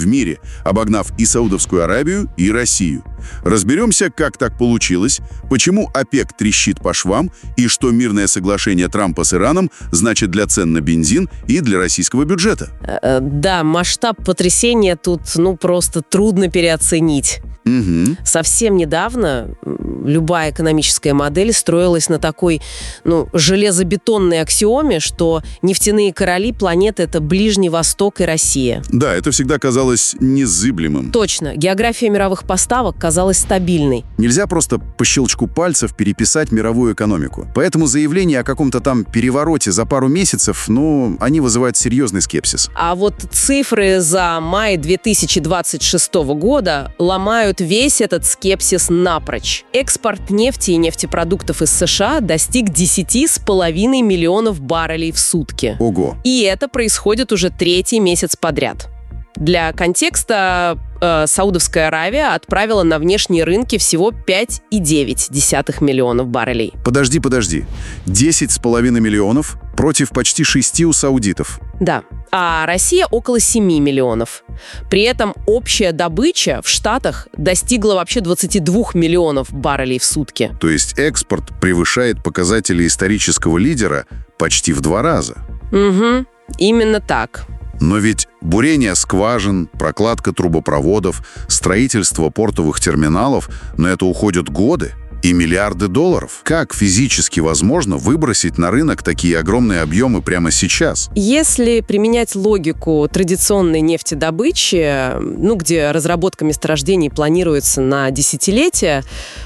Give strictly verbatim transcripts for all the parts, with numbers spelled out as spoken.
в мире, обогнав и Саудовскую Аравию, и Россию. Разберемся, как так получилось, почему ОПЕК трещит по швам и что мирное соглашение Трампа с Ираном значит для цен на бензин и для российского бюджета. Э, да, масштаб потрясения тут, ну, просто трудно переоценить. Угу. Совсем недавно любая экономическая модель строилась на такой, ну, железобетонной аксиоме, что нефтяные короли планеты — это Ближний Восток и Россия. Да, это всегда казалось незыблемым. Точно. География мировых поставок казалась стабильной. Нельзя просто по щелчку пальцев переписать мировую экономику. Поэтому заявления о каком-то там перевороте за пару месяцев, ну, они вызывают серьезный скепсис. А вот цифры за май две тысячи двадцать шестого года ломают весь этот скепсис напрочь. Экспорт нефти и нефтепродуктов из США достиг десяти с половиной миллионов баррелей в сутки. Ого. И это происходит уже третий месяц подряд. Для контекста, э, Саудовская Аравия отправила на внешние рынки всего пять и девять десятых миллионов баррелей. Подожди, подожди. десять с половиной миллионов против почти шести у саудитов. Да. А Россия около семи миллионов. При этом общая добыча в Штатах достигла вообще двадцати двух миллионов баррелей в сутки. То есть экспорт превышает показатели исторического лидера почти в два раза. Угу, именно так. Но ведь бурение скважин, прокладка трубопроводов, строительство портовых терминалов, на это уходят годы и миллиарды долларов. Как физически возможно выбросить на рынок такие огромные объемы прямо сейчас? Если применять логику традиционной нефтедобычи, ну, где разработка месторождений планируется на десятилетия,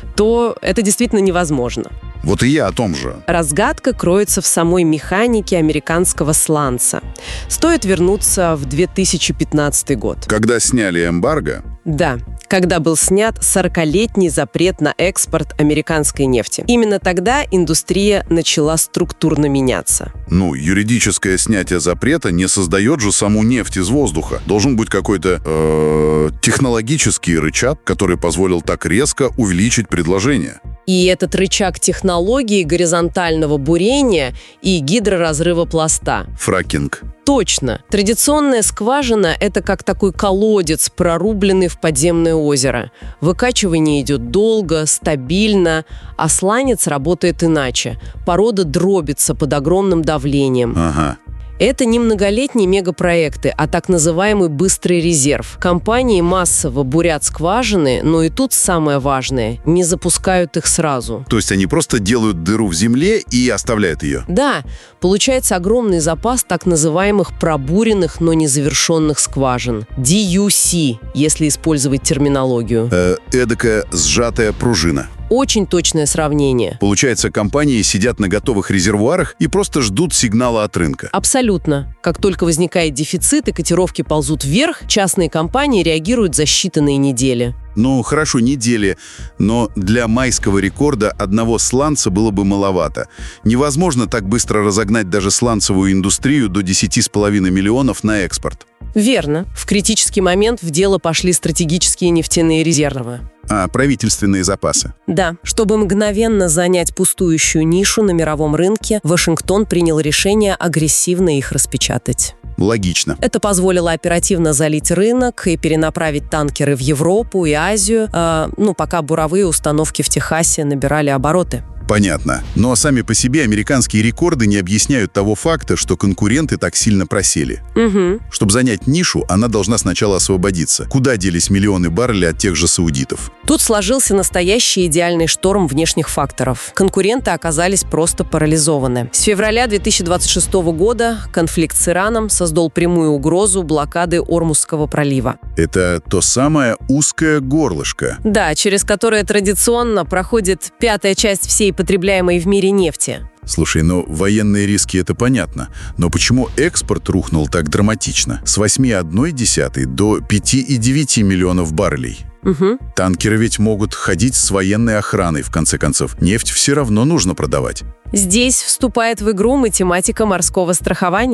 то это действительно невозможно. Вот и я о том же. Разгадка кроется в самой механике американского сланца. Стоит вернуться в две тысячи пятнадцатый год. Когда сняли эмбарго? Да, когда был снят сорокалетний запрет на экспорт американской нефти. Именно тогда индустрия начала структурно меняться. Ну, юридическое снятие запрета не создает же саму нефть из воздуха. Должен быть какой-то э, технологический рычаг, который позволил так резко увеличить предложение. И этот рычаг технологии горизонтального бурения и гидроразрыва пласта. Фракинг. Точно. Традиционная скважина – это как такой колодец, прорубленный в подземное озеро. Выкачивание идет долго, стабильно, а сланец работает иначе. Порода дробится под огромным давлением. Ага. Это не многолетние мегапроекты, а так называемый быстрый резерв. Компании массово бурят скважины, но и тут самое важное – не запускают их сразу. То есть они просто делают дыру в земле и оставляют ее? Да, получается огромный запас так называемых пробуренных, но незавершенных скважин. ди ю си, если использовать терминологию. Э, эдакая сжатая пружина. Очень точное сравнение. Получается, компании сидят на готовых резервуарах и просто ждут сигнала от рынка. Абсолютно. Как только возникает дефицит и котировки ползут вверх, частные компании реагируют за считанные недели. Ну, хорошо, недели, но для майского рекорда одного сланца было бы маловато. Невозможно так быстро разогнать даже сланцевую индустрию до десяти с половиной миллионов на экспорт. Верно. В критический момент в дело пошли стратегические нефтяные резервы. А правительственные запасы? Да. Чтобы мгновенно занять пустующую нишу на мировом рынке, Вашингтон принял решение агрессивно их распечатать. Логично. Это позволило оперативно залить рынок и перенаправить танкеры в Европу и Азию, э, ну, пока буровые установки в Техасе набирали обороты. Понятно. Но сами по себе американские рекорды не объясняют того факта, что конкуренты так сильно просели. Угу. Чтобы занять нишу, она должна сначала освободиться. Куда делись миллионы баррелей от тех же саудитов? Тут сложился настоящий идеальный шторм внешних факторов. Конкуренты оказались просто парализованы. С февраля две тысячи двадцать шестого года конфликт с Ираном создал прямую угрозу блокады Ормузского пролива. Это то самое узкое горлышко. Да, через которое традиционно проходит пятая часть всей потребляемой в мире нефти. Слушай, ну военные риски — это понятно. Но почему экспорт рухнул так драматично? С восьми и одной десятой до пяти и девяти миллионов баррелей. Угу. Танкеры ведь могут ходить с военной охраной, в конце концов. Нефть все равно нужно продавать. Здесь вступает в игру математика морского страхования.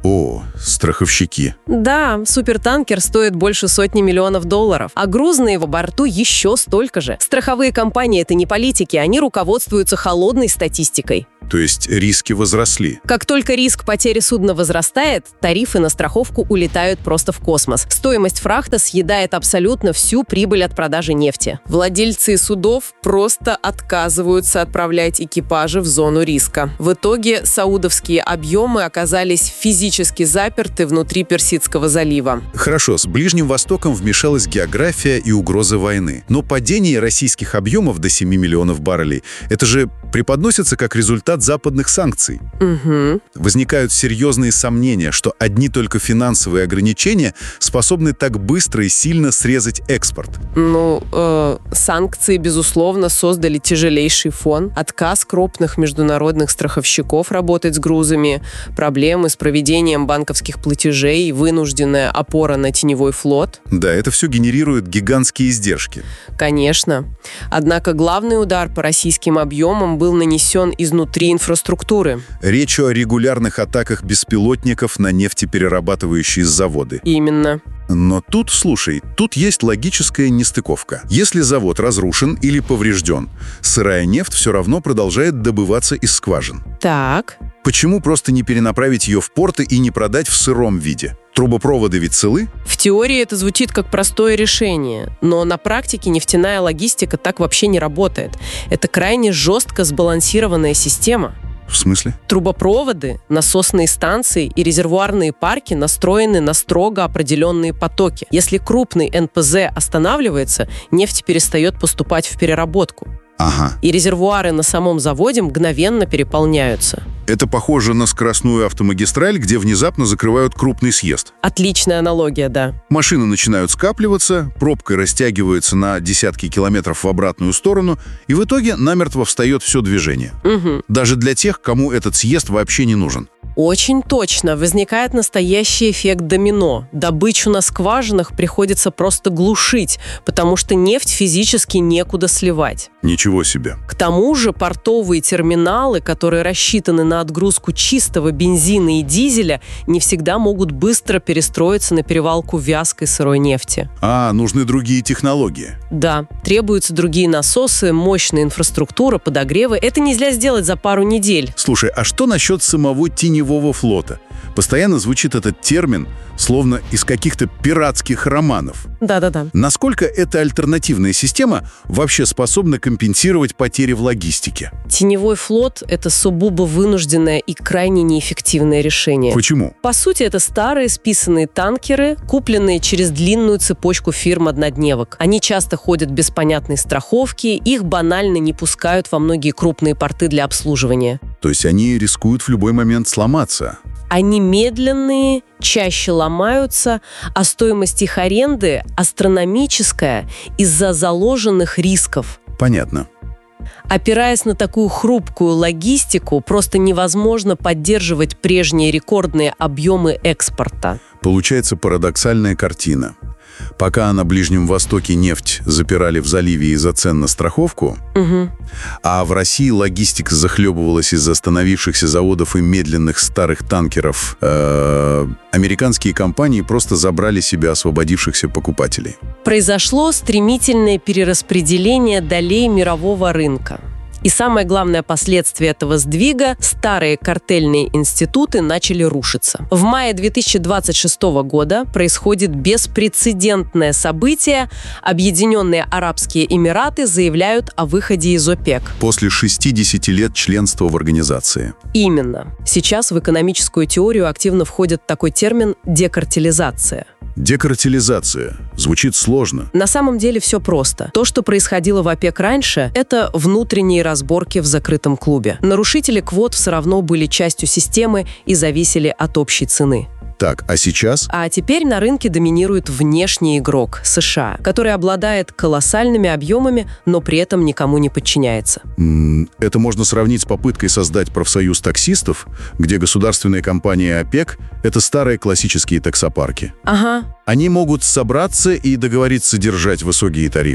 О, страховщики. Да, супертанкер стоит больше сотни миллионов долларов, а груз на его борту еще столько же. Страховые компании — это не политики, они руководствуются холодной статистикой. То есть риски возросли. Как только риск потери судна возрастает, тарифы на страховку улетают просто в космос. Стоимость фрахта съедает абсолютно всю прибыль от продажи нефти. Владельцы судов просто отказываются отправлять экипажи в зону риска. В итоге саудовские объемы оказались физически заперты внутри Персидского залива. Хорошо, с Ближним Востоком вмешалась география и угроза войны. Но падение российских объемов до семи миллионов баррелей – это же преподносится как результат западных санкций. Угу. Возникают серьезные сомнения, что одни только финансовые ограничения способны так быстро и сильно срезать экспорт. Ну, э, санкции, безусловно, создали тяжелейший фон. Отказ крупных международных страховщиков работать с грузами, проблемы с проведением банковских платежей, вынужденная опора на теневой флот. Да, это все генерирует гигантские издержки. Конечно. Однако главный удар по российским объемам был нанесен изнутри инфраструктуры. Речь о регулярных атаках беспилотников на нефтеперерабатывающие заводы. Именно. Но тут, слушай, тут есть логическая нестыковка. Если завод разрушен или поврежден, сырая нефть все равно продолжает добываться из скважин. Так. Почему просто не перенаправить ее в порты и не продать в сыром виде? Трубопроводы ведь целы? В теории это звучит как простое решение, но на практике нефтяная логистика так вообще не работает. Это крайне жестко сбалансированная система. В смысле? Трубопроводы, насосные станции и резервуарные парки настроены на строго определенные потоки. Если крупный эн пэ зэ останавливается, нефть перестает поступать в переработку. Ага. И резервуары на самом заводе мгновенно переполняются. Это похоже на скоростную автомагистраль, где внезапно закрывают крупный съезд. Отличная аналогия, да. Машины начинают скапливаться, пробка растягивается на десятки километров в обратную сторону, и в итоге намертво встает все движение. Угу. Даже для тех, кому этот съезд вообще не нужен. Очень точно. Возникает настоящий эффект домино. Добычу на скважинах приходится просто глушить, потому что нефть физически некуда сливать. Ничего себе. К тому же портовые терминалы, которые рассчитаны на отгрузку чистого бензина и дизеля, не всегда могут быстро перестроиться на перевалку вязкой сырой нефти. А, нужны другие технологии. Да, требуются другие насосы, мощная инфраструктура, подогревы. Это нельзя сделать за пару недель. Слушай, а что насчет самого теневого флота? Постоянно звучит этот термин, словно из каких-то пиратских романов. Да-да-да. Насколько эта альтернативная система вообще способна компенсировать потери в логистике? Теневой флот — это сугубо вынужденное и крайне неэффективное решение. Почему? По сути, это старые списанные танкеры, купленные через длинную цепочку фирм-однодневок. Они часто ходят без понятной страховки, их банально не пускают во многие крупные порты для обслуживания. То есть они рискуют в любой момент сломаться? Они медленные, чаще ломаются, а стоимость их аренды астрономическая из-за заложенных рисков. Понятно. Опираясь на такую хрупкую логистику, просто невозможно поддерживать прежние рекордные объемы экспорта. Получается парадоксальная картина. Пока на Ближнем Востоке нефть запирали в заливе из-за цен на страховку, угу. а в России логистика захлебывалась из-за остановившихся заводов и медленных старых танкеров, э-э, американские компании просто забрали себе освободившихся покупателей. Произошло стремительное перераспределение долей мирового рынка. И самое главное последствие этого сдвига – старые картельные институты начали рушиться. В мае две тысячи двадцать шестого года происходит беспрецедентное событие. Объединенные Арабские Эмираты заявляют о выходе из ОПЕК. После шестидесяти лет членства в организации. Именно. Сейчас в экономическую теорию активно входит такой термин «декартелизация». Декартелизация. Звучит сложно. На самом деле все просто. То, что происходило в ОПЕК раньше, это внутренние разборки в закрытом клубе. Нарушители квот все равно были частью системы и зависели от общей цены. Так, а сейчас? А теперь на рынке доминирует внешний игрок – США, который обладает колоссальными объемами, но при этом никому не подчиняется. М-м, это можно сравнить с попыткой создать профсоюз таксистов, где государственные компании ОПЕК – это старые классические таксопарки. Ага. Они могут собраться и договориться держать высокие тарифы.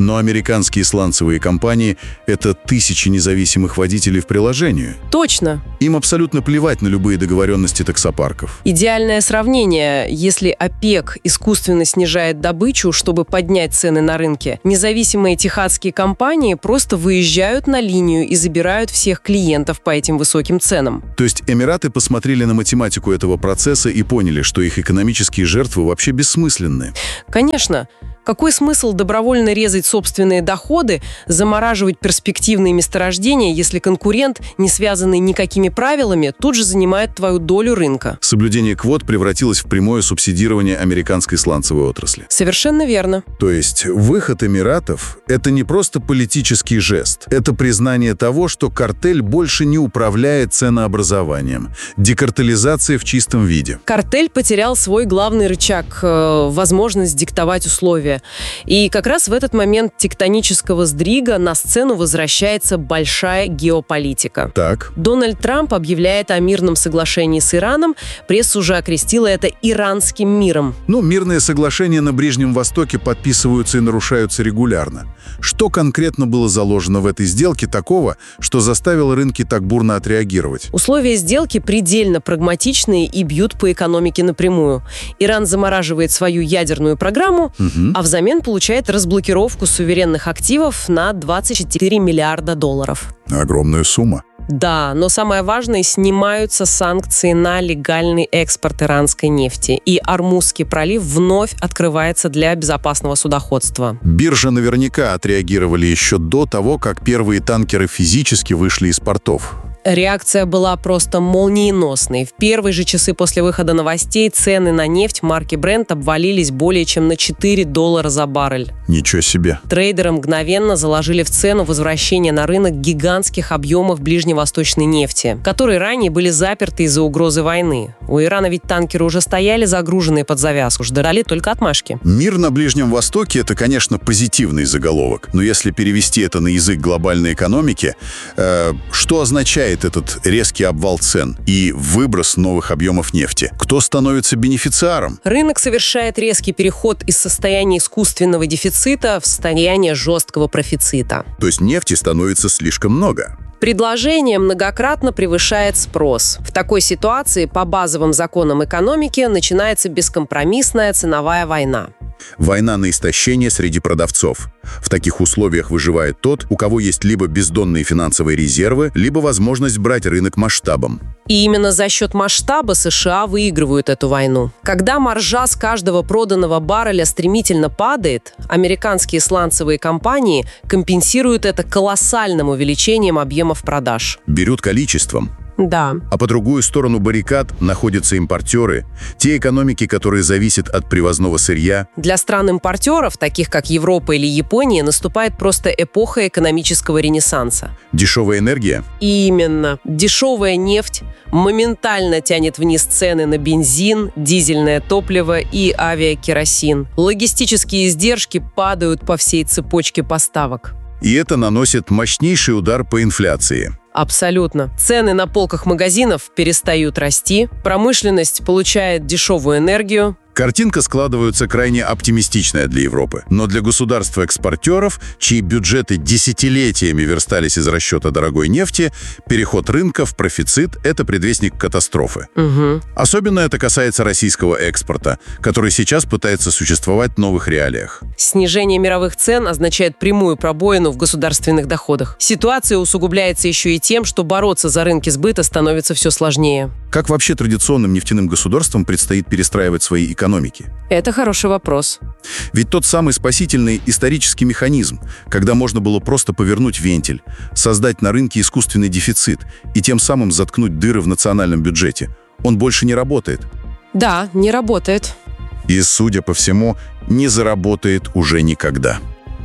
Но американские сланцевые компании – это тысячи независимых водителей в приложении. Точно. Им абсолютно плевать на любые договоренности таксопарков. Идеальное сравнение. Если ОПЕК искусственно снижает добычу, чтобы поднять цены на рынке, независимые техасские компании просто выезжают на линию и забирают всех клиентов по этим высоким ценам. То есть Эмираты посмотрели на математику этого процесса и поняли, что их экономические жертвы вообще бессмысленны. Конечно. Какой смысл добровольно резать собственные доходы, замораживать перспективные месторождения, если конкурент, не связанный никакими правилами, тут же занимает твою долю рынка? Соблюдение квот превратилось в прямое субсидирование американской сланцевой отрасли. Совершенно верно. То есть выход Эмиратов – это не просто политический жест. Это признание того, что картель больше не управляет ценообразованием. Декартелизация в чистом виде. Картель потерял свой главный рычаг э, – возможность диктовать условия. И как раз в этот момент тектонического сдвига на сцену возвращается большая геополитика. Так. Дональд Трамп объявляет о мирном соглашении с Ираном. Пресса уже окрестила это иранским миром. Ну, мирные соглашения на Ближнем Востоке подписываются и нарушаются регулярно. Что конкретно было заложено в этой сделке такого, что заставило рынки так бурно отреагировать? Условия сделки предельно прагматичные и бьют по экономике напрямую. Иран замораживает свою ядерную программу, угу. а взамен получает разблокировку суверенных активов на двадцать четыре миллиарда долларов. Огромная сумма. Да, но самое важное, снимаются санкции на легальный экспорт иранской нефти, и Ормузский пролив вновь открывается для безопасного судоходства. Биржи наверняка отреагировали еще до того, как первые танкеры физически вышли из портов. Реакция была просто молниеносной. В первые же часы после выхода новостей цены на нефть марки Brent обвалились более чем на четыре доллара за баррель. Ничего себе. Трейдеры мгновенно заложили в цену возвращение на рынок гигантских объемов ближневосточной нефти, которые ранее были заперты из-за угрозы войны. У Ирана ведь танкеры уже стояли загруженные под завязку, ждали только отмашки. Мир на Ближнем Востоке – это, конечно, позитивный заголовок. Но если перевести это на язык глобальной экономики, э, что означает этот резкий обвал цен и выброс новых объемов нефти? Кто становится бенефициаром? Рынок совершает резкий переход из состояния искусственного дефицита в состояние жесткого профицита. То есть нефти становится слишком много. Предложение многократно превышает спрос. В такой ситуации по базовым законам экономики начинается бескомпромиссная ценовая война. Война на истощение среди продавцов. В таких условиях выживает тот, у кого есть либо бездонные финансовые резервы, либо возможность брать рынок масштабом. И именно за счет масштаба США выигрывают эту войну. Когда маржа с каждого проданного барреля стремительно падает, американские сланцевые компании компенсируют это колоссальным увеличением объемов продаж. Берут количеством. Да. А по другую сторону баррикад находятся импортеры, те экономики, которые зависят от привозного сырья. Для стран-импортеров, таких как Европа или Япония, наступает просто эпоха экономического ренессанса. Дешевая энергия? Именно. Дешевая нефть моментально тянет вниз цены на бензин, дизельное топливо и авиакеросин. Логистические издержки падают по всей цепочке поставок. И это наносит мощнейший удар по инфляции. Абсолютно. Цены на полках магазинов перестают расти, промышленность получает дешевую энергию. Картинка складывается крайне оптимистичная для Европы. Но для государств-экспортеров, чьи бюджеты десятилетиями верстались из расчета дорогой нефти, переход рынка в профицит – это предвестник катастрофы. Угу. Особенно это касается российского экспорта, который сейчас пытается существовать в новых реалиях. Снижение мировых цен означает прямую пробоину в государственных доходах. Ситуация усугубляется еще и тем, что бороться за рынки сбыта становится все сложнее. Как вообще традиционным нефтяным государствам предстоит перестраивать свои экономики? Это хороший вопрос. Ведь тот самый спасительный исторический механизм, когда можно было просто повернуть вентиль, создать на рынке искусственный дефицит и тем самым заткнуть дыры в национальном бюджете, он больше не работает. Да, не работает. И, судя по всему, не заработает уже никогда.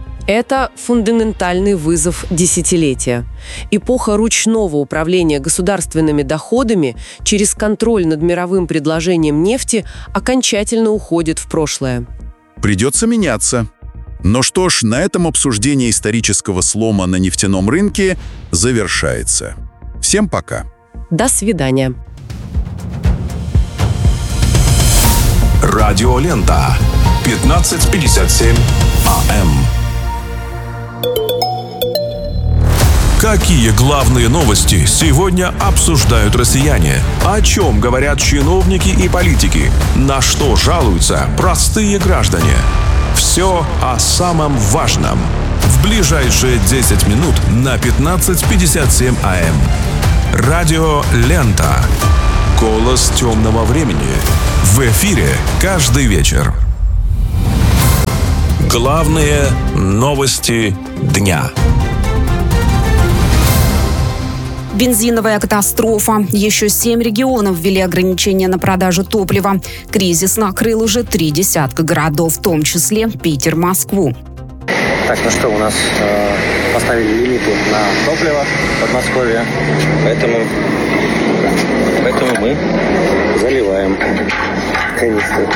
Это фундаментальный вызов десятилетия. Эпоха ручного управления государственными доходами через контроль над мировым предложением нефти окончательно уходит в прошлое. Придется меняться. Но что ж, на этом обсуждение исторического слома на нефтяном рынке завершается. Всем пока. До свидания. Радиолента. пятнадцать пятьдесят семь АМ. Какие главные новости сегодня обсуждают россияне? О чем говорят чиновники и политики? На что жалуются простые граждане? Все о самом важном. В ближайшие десять минут на пятнадцать пятьдесят семь АМ. Радио «Лента». Голос темного времени. В эфире каждый вечер. Главные новости дня. Бензиновая катастрофа. Еще семь регионов ввели ограничения на продажу топлива. Кризис накрыл уже три десятка городов, в том числе Питер, Москву. Так, ну что, у нас э, поставили лимиты на топливо в Подмосковье, поэтому, поэтому мы заливаем канистры.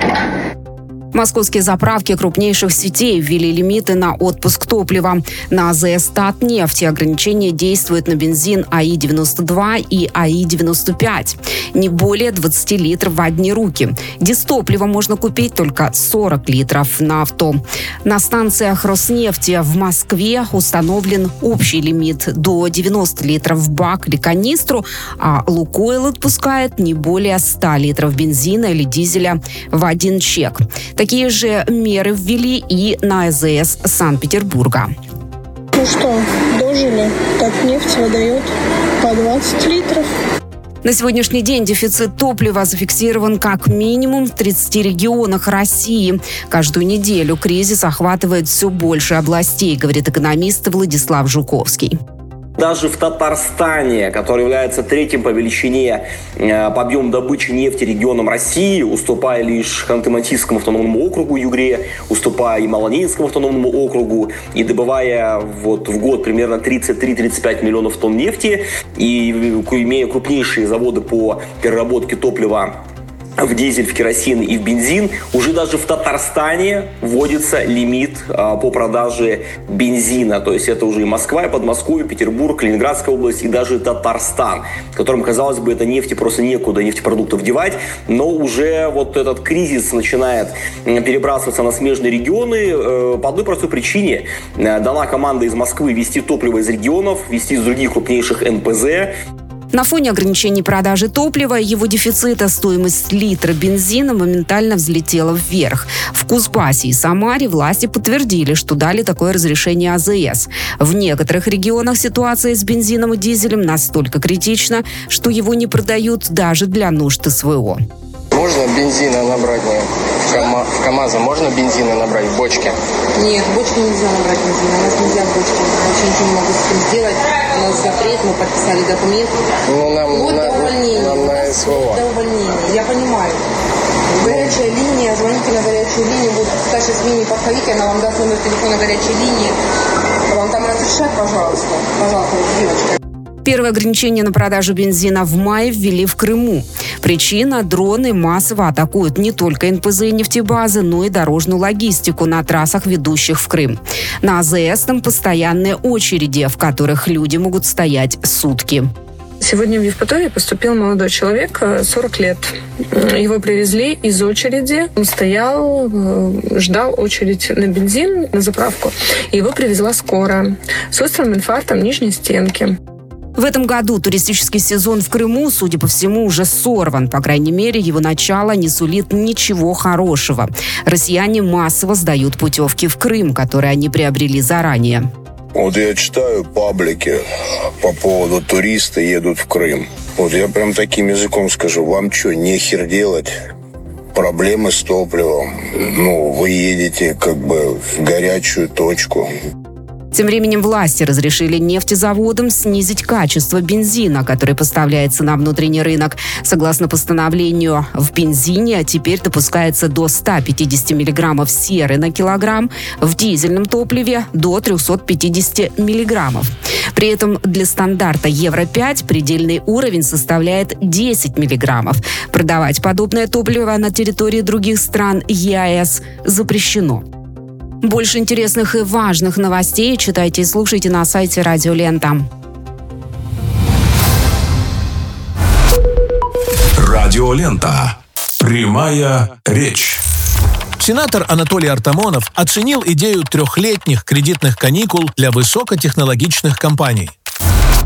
Московские заправки крупнейших сетей ввели лимиты на отпуск топлива. На АЗС «Татнефть» ограничения действуют на бензин АИ девяносто два и АИ девяносто пять. Не более двадцать литров в одни руки. Дистопливо можно купить только сорок литров на авто. На станциях Роснефти в Москве установлен общий лимит до девяноста литров в бак или канистру, а «Лукойл» отпускает не более ста литров бензина или дизеля в один чек. Такие же меры ввели и на АЗС Санкт-Петербурга. Ну что, дожили? Татнефть выдает по двадцать литров. На сегодняшний день дефицит топлива зафиксирован как минимум в тридцати регионах России. Каждую неделю кризис охватывает все больше областей, говорит экономист Владислав Жуковский. Даже в Татарстане, который является третьим по величине э, по объему добычи нефти регионом России, уступая лишь Ханты-Мансийскому автономному округу Югре, уступая и Малонинскому автономному округу, и добывая вот в год примерно тридцать три - тридцать пять миллионов тонн нефти, и имея крупнейшие заводы по переработке топлива в дизель, в керосин и в бензин, уже даже в Татарстане вводится лимит а, по продаже бензина. То есть это уже и Москва, и Подмосковье, Петербург, Калининградская область и даже Татарстан, которым, казалось бы, это нефти просто некуда, нефтепродуктов девать, но уже вот этот кризис начинает перебрасываться на смежные регионы э, по одной простой причине. Дана команда из Москвы везти топливо из регионов, везти из других крупнейших эн пэ зэ. На фоне ограничений продажи топлива и его дефицита стоимость литра бензина моментально взлетела вверх. В Кузбассе и Самаре власти подтвердили, что дали такое разрешение АЗС. В некоторых регионах ситуация с бензином и дизелем настолько критична, что его не продают даже для нужд эс вэ о. Можно бензина набрать в, КАМА, в КамАЗа? Можно бензина набрать в бочке? Нет, в бочке нельзя набрать бензина. У нас нельзя в бочке. Вообще ничего не могу с этим сделать. У нас запрет, мы подписали документ. Ну, нам, вот на, до увольнения. нам на эс вэ о. До увольнения. Я понимаю. Горячая линия, звоните на горячую линию. Вот старшей смене подходите, она вам даст номер телефона горячей линии. Вам там разрешат, пожалуйста. Пожалуйста, девочка. Первое ограничение на продажу бензина в мае ввели в Крыму. Причина – дроны массово атакуют не только эн пэ зэ и нефтебазы, но и дорожную логистику на трассах, ведущих в Крым. На АЗС там постоянные очереди, в которых люди могут стоять сутки. Сегодня в Евпатории поступил молодой человек, сорок лет. Его привезли из очереди. Он стоял, ждал очередь на бензин, на заправку. И его привезла скорая с острым инфарктом нижней стенки. В этом году туристический сезон в Крыму, судя по всему, уже сорван. По крайней мере, его начало не сулит ничего хорошего. Россияне массово сдают путевки в Крым, которые они приобрели заранее. Вот я читаю паблики по поводу туриста едут в Крым. Вот я прям таким языком скажу, вам что, нехер делать? Проблемы с топливом. Ну, вы едете как бы в горячую точку. Тем временем власти разрешили нефтезаводам снизить качество бензина, который поставляется на внутренний рынок. Согласно постановлению, в бензине теперь допускается до ста пятидесяти миллиграммов серы на килограмм, в дизельном топливе до трехсот пятидесяти миллиграммов. При этом для стандарта евро пять предельный уровень составляет десять миллиграммов. Продавать подобное топливо на территории других стран е а эс запрещено. Больше интересных и важных новостей читайте и слушайте на сайте Радио Лента. Радио Лента. Прямая речь. Сенатор Анатолий Артамонов оценил идею трехлетних кредитных каникул для высокотехнологичных компаний.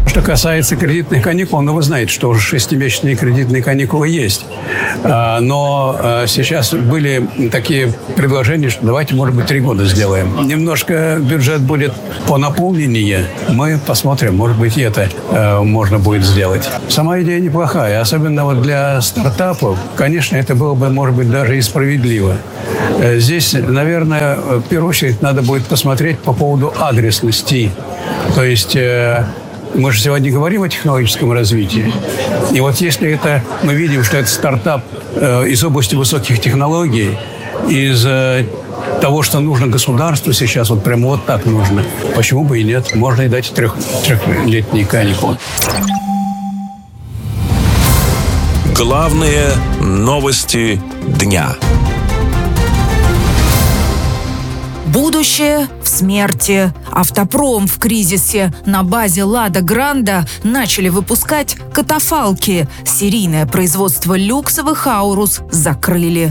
Что касается кредитных каникул, ну, вы знаете, что уже шестимесячные кредитные каникулы есть. Но сейчас были такие предложения, что давайте, может быть, три года сделаем. Немножко бюджет будет по наполнению. Мы посмотрим, может быть, и это можно будет сделать. Сама идея неплохая, особенно вот для стартапов. Конечно, это было бы, может быть, даже и справедливо. Здесь, наверное, в первую очередь надо будет посмотреть по поводу адресности. То есть мы же сегодня говорим о технологическом развитии. И вот если это мы видим, что это стартап э, из области высоких технологий, из э, того, что нужно государству сейчас, вот прямо вот так нужно, почему бы и нет? Можно и дать трех, трехлетние каникулы. Главные новости дня. Будущее в смерти. Автопром в кризисе. На базе «Лада Гранда» начали выпускать катафалки. Серийное производство люксовых «Аурус» закрыли.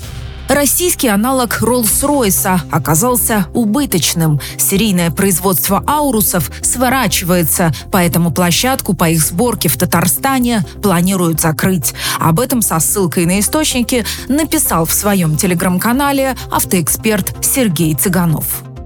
Российский аналог Роллс-Ройса оказался убыточным. Серийное производство «Аурусов» сворачивается, поэтому площадку по их сборке в Татарстане планируют закрыть. Об этом со ссылкой на источники написал в своем телеграм-канале автоэксперт Сергей Цыганов.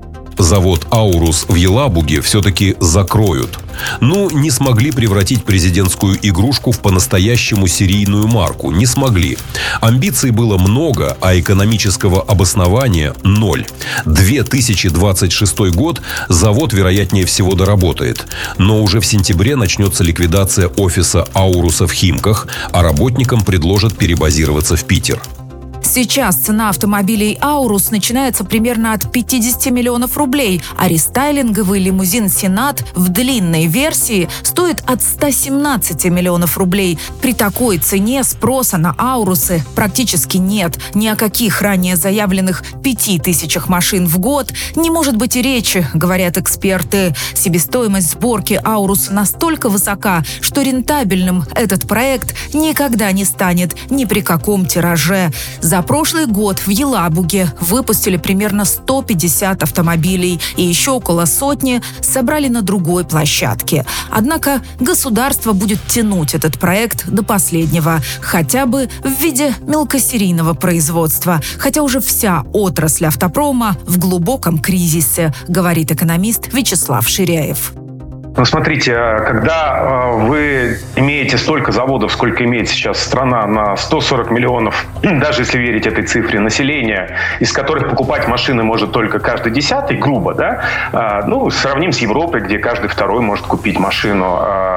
Завод «Аурус» в Елабуге все-таки закроют. Ну, не смогли превратить президентскую игрушку в по-настоящему серийную марку. Не смогли. Амбиций было много, а экономического обоснования – ноль. две тысячи двадцать шестой год завод, вероятнее всего, доработает. Но уже в сентябре начнется ликвидация офиса «Ауруса» в Химках, а работникам предложат перебазироваться в Питер. Сейчас цена автомобилей «Аурус» начинается примерно от пятидесяти миллионов рублей, а рестайлинговый лимузин «Сенат» в длинной версии стоит от ста семнадцати миллионов рублей. При такой цене спроса на «Аурусы» практически нет. Ни о каких ранее заявленных пяти тысячах машин в год не может быть и речи, говорят эксперты. Себестоимость сборки «Ауруса» настолько высока, что рентабельным этот проект никогда не станет ни при каком тираже. За прошлый год в Елабуге выпустили примерно сто пятьдесят автомобилей и еще около сотни собрали на другой площадке. Однако государство будет тянуть этот проект до последнего, хотя бы в виде мелкосерийного производства, хотя уже вся отрасль автопрома в глубоком кризисе, говорит экономист Вячеслав Ширяев. Ну, смотрите, когда вы имеете столько заводов, сколько имеет сейчас страна на сто сорок миллионов, даже если верить этой цифре, населения, из которых покупать машины может только каждый десятый, грубо, да, ну, сравним с Европой, где каждый второй может купить машину,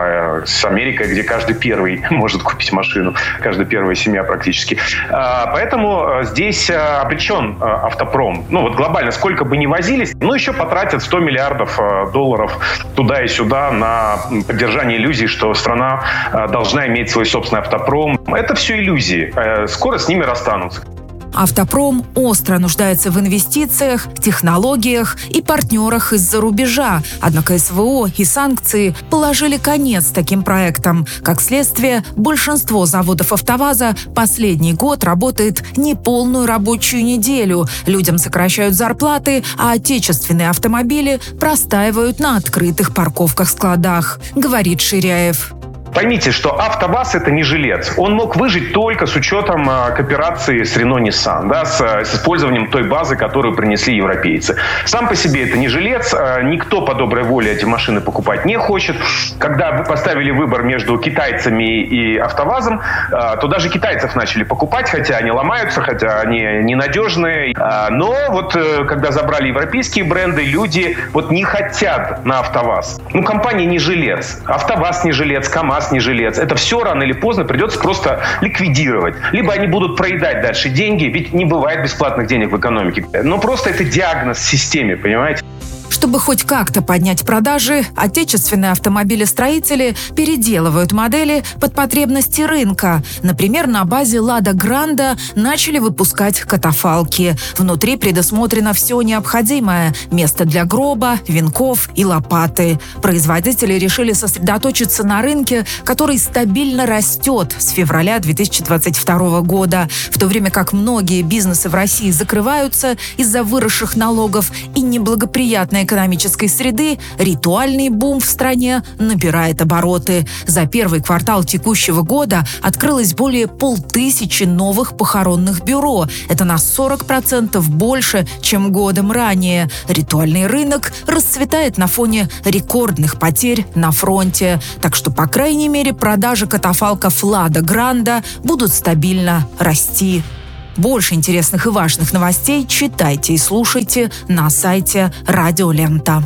с Америкой, где каждый первый может купить машину, каждая первая семья практически. Поэтому здесь обречен автопром. Ну, вот глобально, сколько бы ни возились, ну, еще потратят сто миллиардов долларов туда и сюда, на поддержание иллюзии, что страна должна иметь свой собственный автопром. Это все иллюзии. Скоро с ними расстанутся. Автопром остро нуждается в инвестициях, технологиях и партнерах из-за рубежа. Однако СВО и санкции положили конец таким проектам. Как следствие, большинство заводов АвтоВАЗа последний год работает неполную рабочую неделю. Людям сокращают зарплаты, а отечественные автомобили простаивают на открытых парковках-складах, говорит Ширяев. Поймите, что АвтоВАЗ – это не жилец. Он мог выжить только с учетом э, кооперации с Renault-Nissan, да, с, с использованием той базы, которую принесли европейцы. Сам по себе это не жилец. Э, никто по доброй воле эти машины покупать не хочет. Когда вы поставили выбор между китайцами и АвтоВАЗом, э, то даже китайцев начали покупать, хотя они ломаются, хотя они ненадежные. Э, но вот э, когда забрали европейские бренды, люди вот не хотят на АвтоВАЗ. Ну, компания не жилец. АвтоВАЗ не жилец, КамАЗ не жилец. Это все рано или поздно придется просто ликвидировать. Либо они будут проедать дальше деньги, ведь не бывает бесплатных денег в экономике. Но просто это диагноз в системе, понимаете? Чтобы хоть как-то поднять продажи, отечественные автомобилестроители переделывают модели под потребности рынка. Например, на базе «Лада Гранда» начали выпускать катафалки. Внутри предусмотрено все необходимое – место для гроба, венков и лопаты. Производители решили сосредоточиться на рынке, который стабильно растет с февраля две тысячи двадцать второго года, в то время как многие бизнесы в России закрываются из-за выросших налогов и неблагоприятной экономической среды, ритуальный бум в стране набирает обороты. За первый квартал текущего года открылось более полтысячи новых похоронных бюро. Это на сорок процентов больше, чем годом ранее. Ритуальный рынок расцветает на фоне рекордных потерь на фронте. Так что, по крайней мере, продажи катафалков Лада Гранда будут стабильно расти. Больше интересных и важных новостей читайте и слушайте на сайте Радио Лента.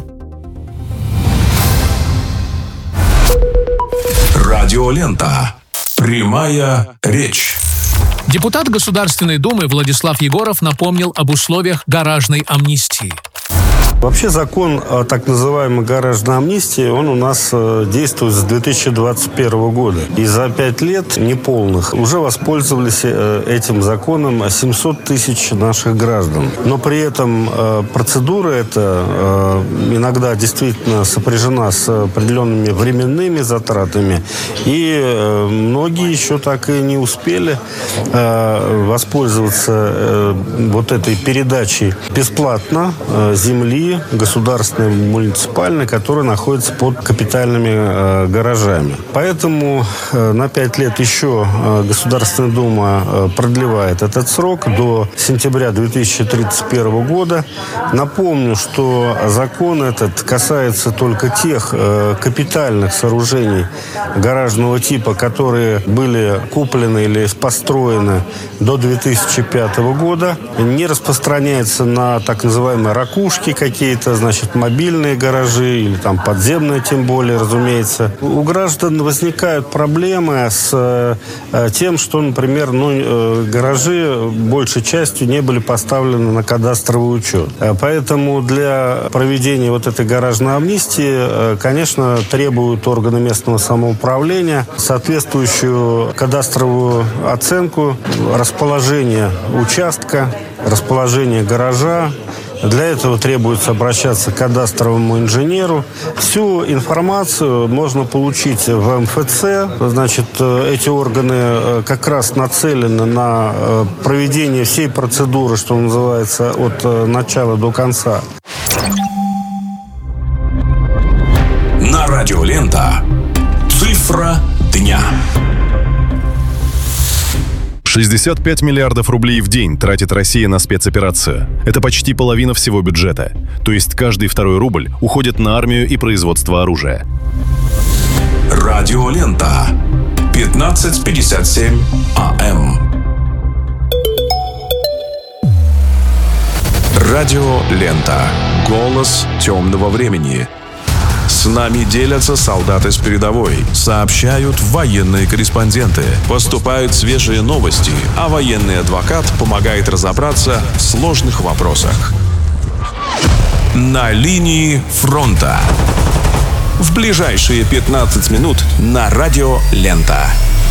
Радио Лента. Прямая речь. Депутат Государственной Думы Владислав Егоров напомнил об условиях гаражной амнистии. Вообще закон о так называемой гаражной амнистии, он у нас действует с две тысячи двадцать первого года. И за пять лет неполных уже воспользовались этим законом семьсот тысяч наших граждан. Но при этом процедура эта иногда действительно сопряжена с определенными временными затратами. И многие еще так и не успели воспользоваться вот этой передачей бесплатно земли государственной, муниципальной, которые находятся под капитальными э, гаражами. Поэтому э, на пять лет еще э, Государственная Дума э, продлевает этот срок до сентября две тысячи тридцать первого года. Напомню, что закон этот касается только тех э, капитальных сооружений гаражного типа, которые были куплены или построены до две тысячи пятого года. Не распространяется на так называемые ракушки, какие какие-то, значит, мобильные гаражи или там подземные, тем более, разумеется. У граждан возникают проблемы с э, тем, что, например, ну, э, гаражи большей частью не были поставлены на кадастровый учет. Поэтому для проведения вот этой гаражной амнистии, э, конечно, требуют органы местного самоуправления соответствующую кадастровую оценку расположения участка, расположения гаража. Для этого требуется обращаться к кадастровому инженеру. Всю информацию можно получить в эм эф цэ. Значит, эти органы как раз нацелены на проведение всей процедуры, что называется, от начала до конца. На Радио Лента. Цифра дня. шестьдесят пять миллиардов рублей в день тратит Россия на спецоперацию. Это почти половина всего бюджета. То есть каждый второй рубль уходит на армию и производство оружия. Радио Лента. пятнадцать пятьдесят семь а эм. Радио Лента. Голос темного времени. С нами делятся солдаты с передовой, сообщают военные корреспонденты, поступают свежие новости, а военный адвокат помогает разобраться в сложных вопросах. На линии фронта. В ближайшие пятнадцать минут на Радио Лента.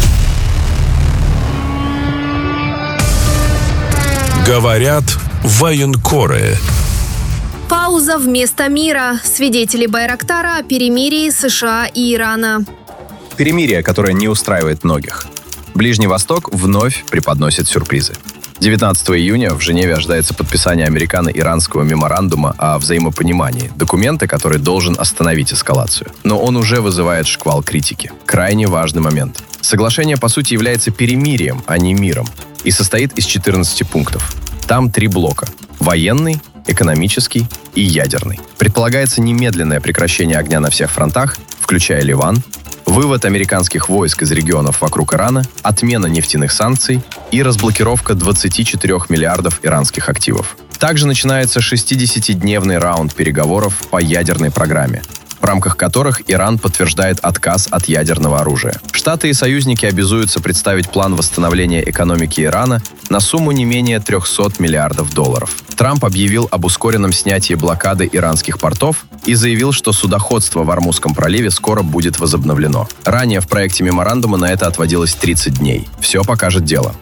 Говорят военкоры. Пауза вместо мира. Свидетели Байрактара о перемирии США и Ирана. Перемирие, которое не устраивает многих. Ближний Восток вновь преподносит сюрпризы. девятнадцатого июня в Женеве ожидается подписание американо-иранского меморандума о взаимопонимании, документа, который должен остановить эскалацию. Но он уже вызывает шквал критики. Крайне важный момент. Соглашение, по сути, является перемирием, а не миром, и состоит из четырнадцати пунктов. Там три блока – военный, экономический и ядерный. Предполагается немедленное прекращение огня на всех фронтах, включая Ливан, вывод американских войск из регионов вокруг Ирана, отмена нефтяных санкций и разблокировка двадцати четырёх миллиардов иранских активов. Также начинается шестидесятидневный раунд переговоров по ядерной программе, в рамках которых Иран подтверждает отказ от ядерного оружия. Штаты и союзники обязуются представить план восстановления экономики Ирана на сумму не менее трехсот миллиардов долларов. Трамп объявил об ускоренном снятии блокады иранских портов и заявил, что судоходство в Ормузском проливе скоро будет возобновлено. Ранее в проекте меморандума на это отводилось тридцать дней. Все покажет дело.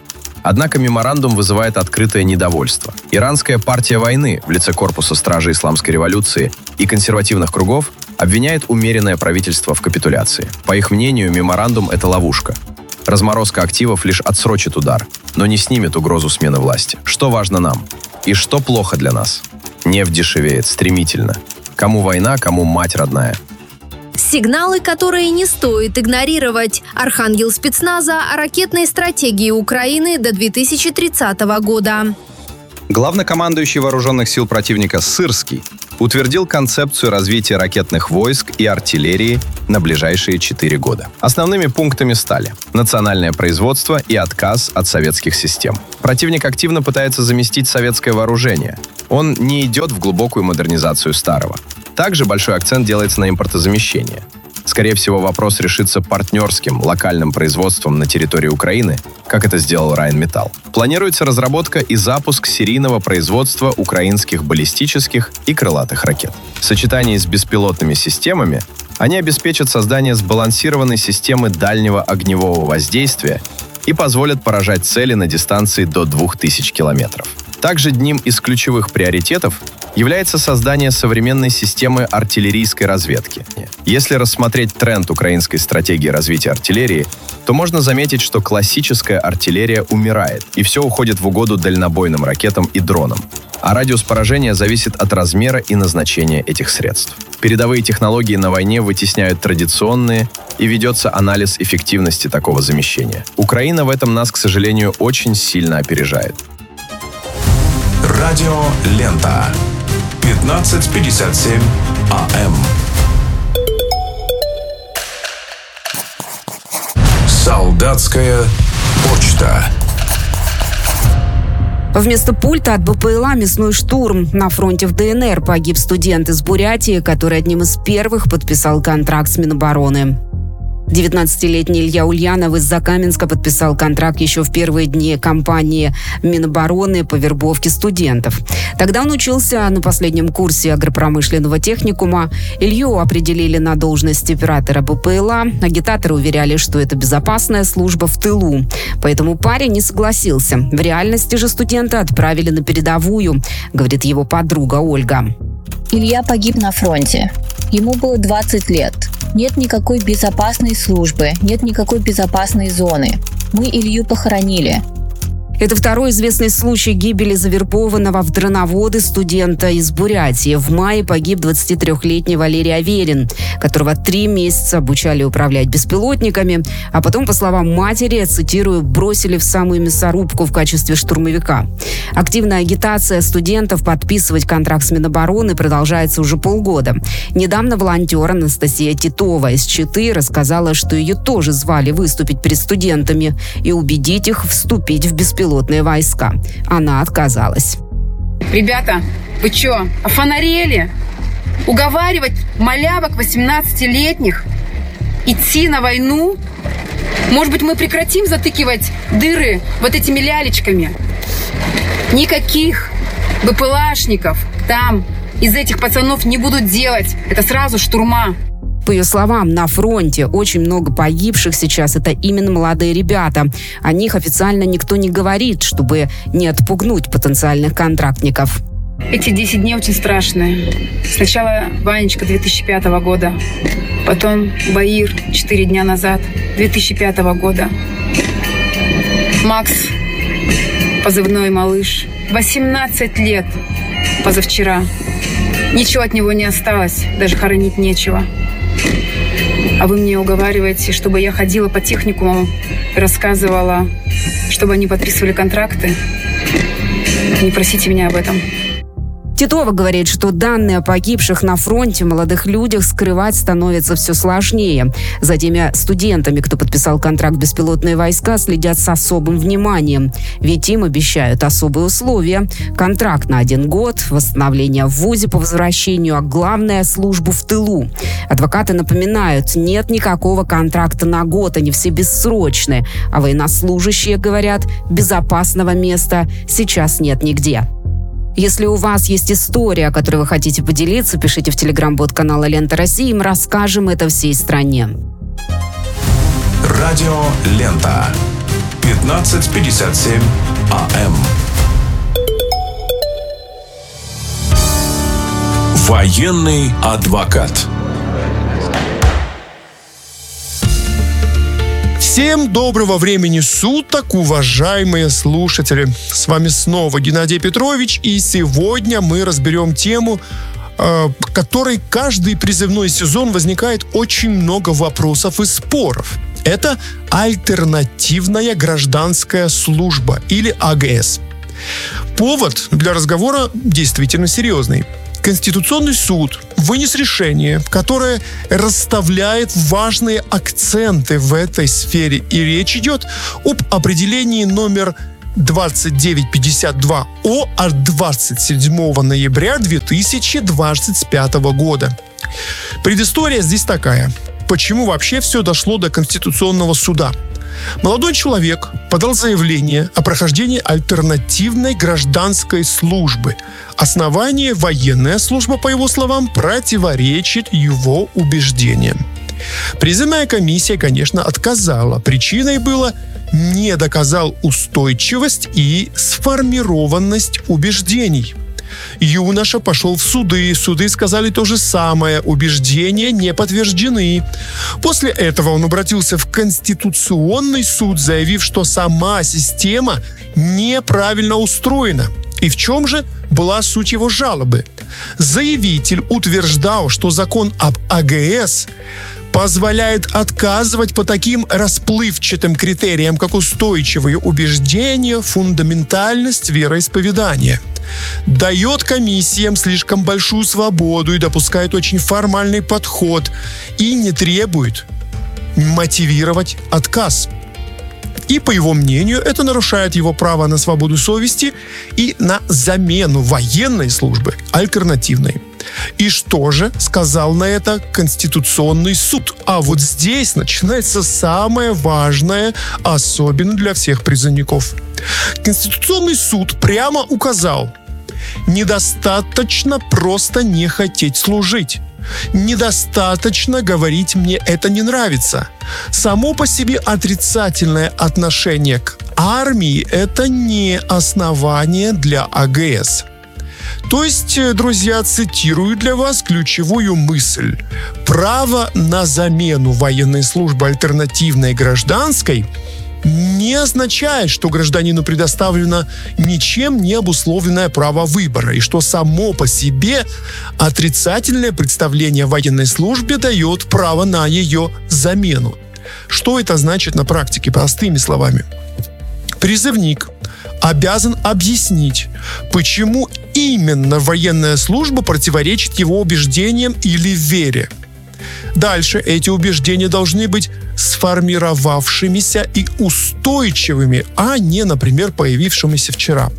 Однако меморандум вызывает открытое недовольство. Иранская партия войны в лице корпуса стражи исламской революции и консервативных кругов обвиняет умеренное правительство в капитуляции. По их мнению, меморандум – это ловушка. Разморозка активов лишь отсрочит удар, но не снимет угрозу смены власти. Что важно нам? И что плохо для нас? Нефть дешевеет стремительно. Кому война, кому мать родная. Сигналы, которые не стоит игнорировать. Архангел спецназа о ракетной стратегии Украины до две тысячи тридцатого года. Главнокомандующий вооруженных сил противника Сырский утвердил концепцию развития ракетных войск и артиллерии на ближайшие четыре года. Основными пунктами стали национальное производство и отказ от советских систем. Противник активно пытается заместить советское вооружение. Он не идет в глубокую модернизацию старого. Также большой акцент делается на импортозамещение. Скорее всего, вопрос решится партнерским, локальным производством на территории Украины, как это сделал Райнметалл. Планируется разработка и запуск серийного производства украинских баллистических и крылатых ракет. В сочетании с беспилотными системами они обеспечат создание сбалансированной системы дальнего огневого воздействия и позволят поражать цели на дистанции до двух тысяч километров. Также одним из ключевых приоритетов является создание современной системы артиллерийской разведки. Если рассмотреть тренд украинской стратегии развития артиллерии, то можно заметить, что классическая артиллерия умирает, и все уходит в угоду дальнобойным ракетам и дронам. А радиус поражения зависит от размера и назначения этих средств. Передовые технологии на войне вытесняют традиционные, и ведется анализ эффективности такого замещения. Украина в этом нас, к сожалению, очень сильно опережает. Радио «Лента». пятнадцать пятьдесят семь АМ. Солдатская почта. Вместо пульта от БПЛА мясной штурм. На фронте в ДНР погиб студент из Бурятии, который одним из первых подписал контракт с Минобороны. девятнадцатилетний Илья Ульянов из Закаменска подписал контракт еще в первые дни кампании Минобороны по вербовке студентов. Тогда он учился на последнем курсе агропромышленного техникума. Илью определили на должность оператора БПЛА. Агитаторы уверяли, что это безопасная служба в тылу. Поэтому парень не согласился. В реальности же студента отправили на передовую, говорит его подруга Ольга. Илья погиб на фронте. Ему было двадцать лет. Нет никакой безопасной службы, нет никакой безопасной зоны. Мы Илью похоронили. Это второй известный случай гибели завербованного в дроноводы студента из Бурятии. В мае погиб двадцатитрёхлетний Валерий Аверин, которого три месяца обучали управлять беспилотниками, а потом, по словам матери, цитирую, бросили в самую мясорубку в качестве штурмовика. Активная агитация студентов подписывать контракт с Минобороны продолжается уже полгода. Недавно волонтер Анастасия Титова из Читы рассказала, что ее тоже звали выступить перед студентами и убедить их вступить в беспилотники. Пилотные войска. Она отказалась. Ребята, вы что, офонарели? Уговаривать малявок восемнадцатилетних идти на войну? Может быть, мы прекратим затыкивать дыры вот этими лялечками? Никаких БПЛАшников там из этих пацанов не будут делать. Это сразу штурма. По ее словам, на фронте очень много погибших сейчас. Это именно молодые ребята. О них официально никто не говорит, чтобы не отпугнуть потенциальных контрактников. Эти десять дней очень страшные. Сначала Ванечка две тысячи пятого года, потом Баир четыре дня назад, две тысячи пятого года. Макс, позывной малыш, восемнадцать лет позавчера. Ничего от него не осталось, даже хоронить нечего. А вы мне уговариваете, чтобы я ходила по техникуму и рассказывала, чтобы они подписывали контракты? Не просите меня об этом. Титова говорит, что данные о погибших на фронте молодых людях скрывать становится все сложнее. За теми студентами, кто подписал контракт в беспилотные войска, следят с особым вниманием. Ведь им обещают особые условия. Контракт на один год, восстановление в вузе по возвращению, а главное – службу в тылу. Адвокаты напоминают, нет никакого контракта на год, они все бессрочные. А военнослужащие говорят, безопасного места сейчас нет нигде. Если у вас есть история, о которой вы хотите поделиться, пишите в телеграм-бот канала «Лента России», мы расскажем это всей стране. Радио «Лента». пятнадцать пятьдесят семь АМ. Военный адвокат. Всем доброго времени суток, уважаемые слушатели. С вами снова Геннадий Петрович, и сегодня мы разберем тему, э, которой каждый призывной сезон возникает очень много вопросов и споров. Это альтернативная гражданская служба, или АГС. Повод для разговора действительно серьезный. Конституционный суд вынес решение, которое расставляет важные акценты в этой сфере. И речь идет об определении номер двадцать девять пятьдесят два О от двадцать седьмого ноября две тысячи двадцать пятого года. Предыстория здесь такая. Почему вообще все дошло до Конституционного суда? Молодой человек подал заявление о прохождении альтернативной гражданской службы. Основание — военная служба, по его словам, противоречит его убеждениям. Призывная комиссия, конечно, отказала. Причиной было не доказал устойчивость и сформированность убеждений. Юноша пошел в суды. Суды сказали то же самое. Убеждения не подтверждены. После этого он обратился в Конституционный суд, заявив, что сама система неправильно устроена. И в чем же была суть его жалобы? Заявитель утверждал, что закон об АГС позволяет отказывать по таким расплывчатым критериям, как устойчивые убеждения, фундаментальность вероисповедания. Дает комиссиям слишком большую свободу и допускает очень формальный подход и не требует мотивировать отказ. И, по его мнению, это нарушает его право на свободу совести и на замену военной службы альтернативной. И что же сказал на это Конституционный суд? А вот здесь начинается самое важное, особенно для всех призывников. Конституционный суд прямо указал: недостаточно просто не хотеть служить. Недостаточно говорить «мне это не нравится». Само по себе отрицательное отношение к армии – это не основание для АГС. То есть, друзья, цитирую для вас ключевую мысль. Право на замену военной службы альтернативной гражданской не означает, что гражданину предоставлено ничем не обусловленное право выбора, и что само по себе отрицательное представление о военной службе дает право на ее замену. Что это значит на практике, простыми словами? Призывник обязан объяснить, почему именно военная служба противоречит его убеждениям или вере. Дальше эти убеждения должны быть сформировавшимися и устойчивыми, а не, например, появившимися вчера.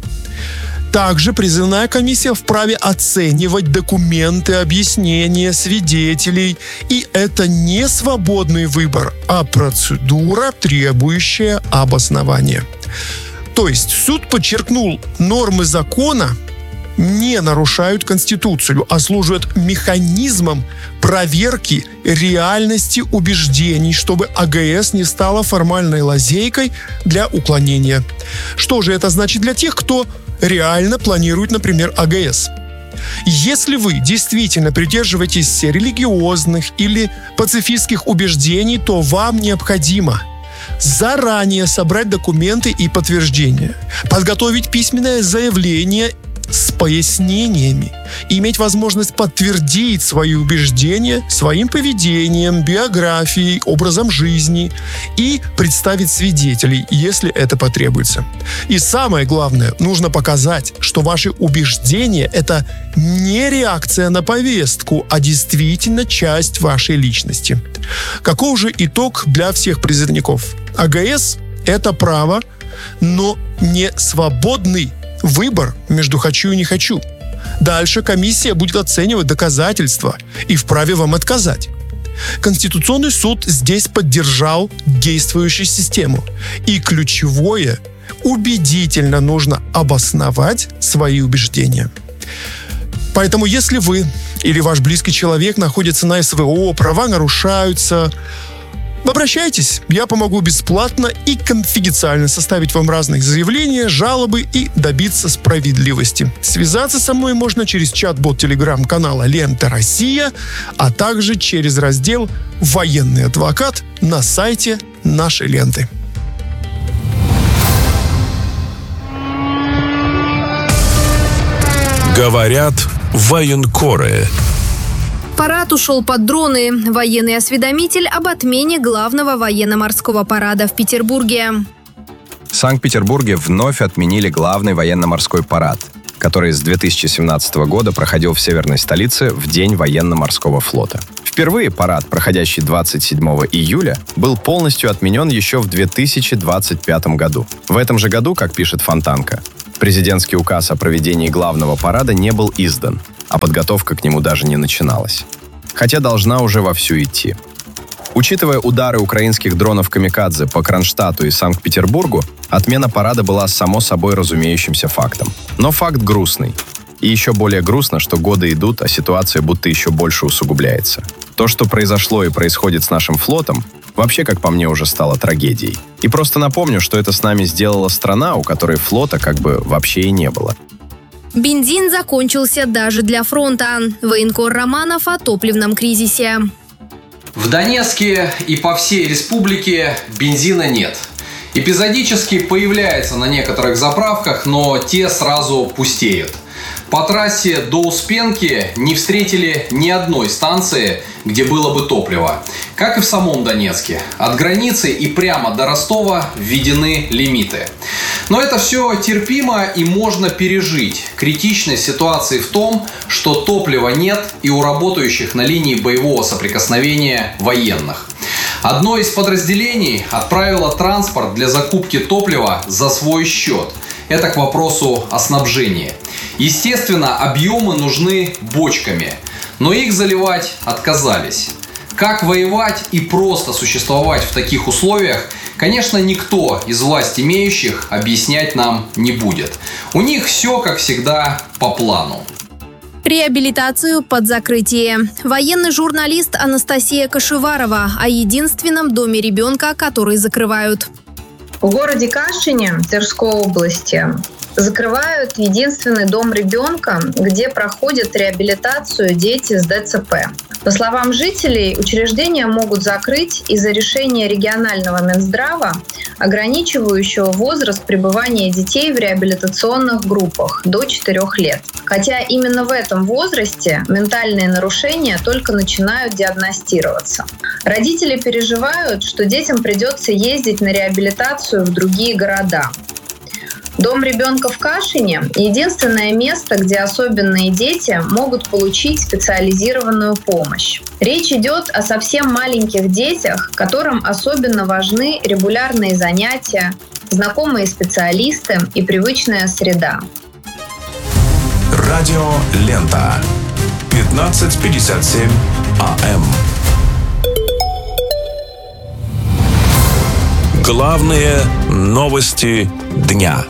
Также призывная комиссия вправе оценивать документы, объяснения свидетелей, и это не свободный выбор, а процедура, требующая обоснования. То есть суд подчеркнул, нормы закона не нарушают Конституцию, а служат механизмом проверки реальности убеждений, чтобы АГС не стала формальной лазейкой для уклонения. Что же это значит для тех, кто реально планирует, например, АГС? Если вы действительно придерживаетесь религиозных или пацифистских убеждений, то вам необходимо заранее собрать документы и подтверждения, подготовить письменное заявление с пояснениями, иметь возможность подтвердить свои убеждения своим поведением, биографией, образом жизни и представить свидетелей, если это потребуется. И самое главное, нужно показать, что ваши убеждения – это не реакция на повестку, а действительно часть вашей личности. Каков же итог для всех призывников? АГС – это право, но не свободный выбор между «хочу» и «не хочу». Дальше комиссия будет оценивать доказательства и вправе вам отказать. Конституционный суд здесь поддержал действующую систему. И ключевое – убедительно нужно обосновать свои убеждения. Поэтому если вы или ваш близкий человек находится на СВО, права нарушаются, Обращайтесь, я помогу бесплатно и конфиденциально составить вам разные заявления, жалобы и добиться справедливости. Связаться со мной можно через чат-бот телеграм-канала «Лента Россия», а также через раздел «Военный адвокат» на сайте нашей ленты. Говорят военкоры. Парад ушел под дроны. Военный осведомитель об отмене главного военно-морского парада в Петербурге. В Санкт-Петербурге вновь отменили главный военно-морской парад, который с две тысячи семнадцатого года проходил в северной столице в День военно-морского флота. Впервые парад, проходящий двадцать седьмого июля, был полностью отменен еще в две тысячи двадцать пятом году. В этом же году, как пишет Фонтанка, президентский указ о проведении главного парада не был издан, а подготовка к нему даже не начиналась. Хотя должна уже вовсю идти. Учитывая удары украинских дронов «Камикадзе» по Кронштадту и Санкт-Петербургу, отмена парада была само собой разумеющимся фактом. Но факт грустный. И еще более грустно, что годы идут, а ситуация будто еще больше усугубляется. То, что произошло и происходит с нашим флотом, вообще, как по мне, уже стало трагедией. И просто напомню, что это с нами сделала страна, у которой флота как бы вообще и не было. Бензин закончился даже для фронта. Военкор Романов о топливном кризисе. В Донецке и по всей республике бензина нет. Эпизодически появляется на некоторых заправках, но те сразу пустеют. По трассе до Успенки не встретили ни одной станции, где было бы топливо. Как и в самом Донецке. От границы и прямо до Ростова введены лимиты. Но это все терпимо и можно пережить. Критичность ситуации в том, что топлива нет и у работающих на линии боевого соприкосновения военных. Одно из подразделений отправило транспорт для закупки топлива за свой счет. Это к вопросу о снабжении. Естественно, объемы нужны бочками, но их заливать отказались. Как воевать и просто существовать в таких условиях, конечно, никто из власть имеющих объяснять нам не будет. У них все, как всегда, по плану. Реабилитацию под закрытие. Военный журналист Анастасия Кашеварова о единственном доме ребенка, который закрывают. В городе Кашине Тверской области закрывают единственный дом ребенка, где проходят реабилитацию дети с ДЦП. По словам жителей, учреждения могут закрыть из-за решения регионального Минздрава, ограничивающего возраст пребывания детей в реабилитационных группах до четырёх лет. Хотя именно в этом возрасте ментальные нарушения только начинают диагностироваться. Родители переживают, что детям придется ездить на реабилитацию в другие города. Дом ребенка в Кашине – единственное место, где особенные дети могут получить специализированную помощь. Речь идет о совсем маленьких детях, которым особенно важны регулярные занятия, знакомые специалисты и привычная среда. Радио «Лента». пятнадцать пятьдесят семь АМ. Главные новости дня.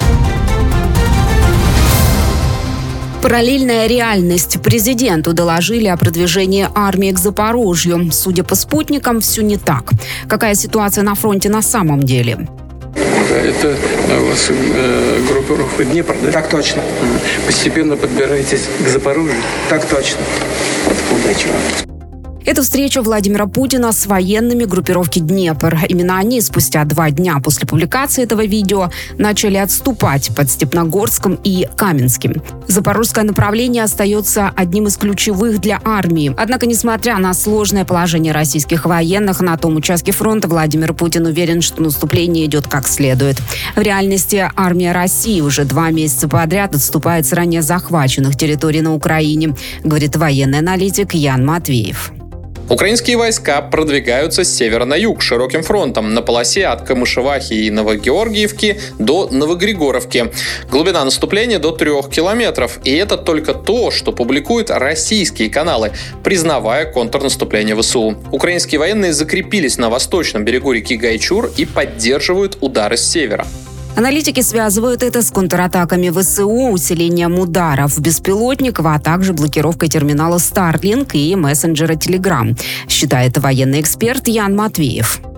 Параллельная реальность. Президенту доложили о продвижении армии к Запорожью. Судя по спутникам, все не так. Какая ситуация на фронте на самом деле? Да, это у вас э, группировка Днепр, да? Так точно. Постепенно подбираетесь к Запорожью? Так точно. Удачи вам. Это встреча Владимира Путина с военными группировки «Днепр». Именно они спустя два дня после публикации этого видео начали отступать под Степногорском и Каменским. Запорожское направление остается одним из ключевых для армии. Однако, несмотря на сложное положение российских военных на том участке фронта, Владимир Путин уверен, что наступление идет как следует. В реальности армия России уже два месяца подряд отступает с ранее захваченных территорий на Украине, говорит военный аналитик Ян Матвеев. Украинские войска продвигаются с севера на юг широким фронтом на полосе от Камышевахи и Новогеоргиевки до Новогригоровки. Глубина наступления до трех километров. И это только то, что публикуют российские каналы, признавая контрнаступление ВСУ. Украинские военные закрепились на восточном берегу реки Гайчур и поддерживают удары с севера. Аналитики связывают это с контратаками ВСУ, усилением ударов беспилотников, а также блокировкой терминала Starlink и мессенджера Telegram, считает военный эксперт Ян Матвеев.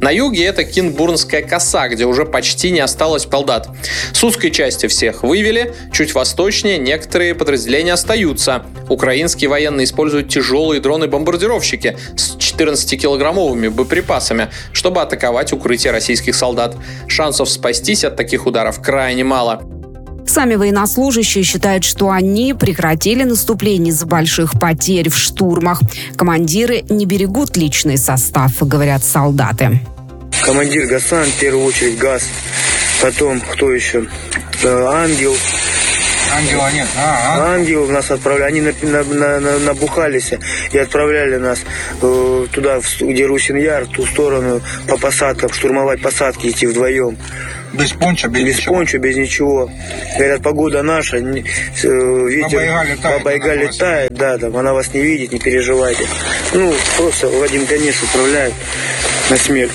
На юге это Кинбурнская коса, где уже почти не осталось солдат. С узкой части всех вывели, чуть восточнее некоторые подразделения остаются. Украинские военные используют тяжелые дроны-бомбардировщики с четырнадцатикилограммовыми боеприпасами, чтобы атаковать укрытия российских солдат. Шансов спастись от таких ударов крайне мало. Сами военнослужащие считают, что они прекратили наступление из-за больших потерь в штурмах. Командиры не берегут личный состав, говорят солдаты. Командир Гасан, в первую очередь Газ, потом кто еще? Ангел. Ангела нет. А, а. Ангел нас отправляли, они на, на, на, набухались и отправляли нас э, туда, где Русин-Яр, в ту сторону, по посадкам, штурмовать посадки, идти вдвоем. Без понча, без, без ничего. понча, без ничего. Говорят, погода наша, э, ветер, Баба-Яга летает, летает, да, там, она вас не видит, не переживайте. Ну, просто Вадим Ганеш управляет на смерть.